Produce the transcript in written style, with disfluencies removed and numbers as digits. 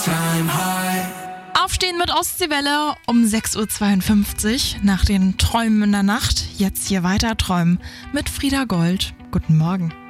Aufstehen mit Ostseewelle um 6.52 Uhr nach den Träumen in der Nacht. Jetzt hier weiter träumen mit Frieda Gold. Guten Morgen.